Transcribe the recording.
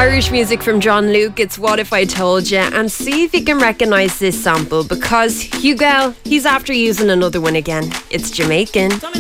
Irish music from John Luke. It's What If I Told You, and see if you can recognise this sample, because Hugo, he's after using another one again. It's Jamaican.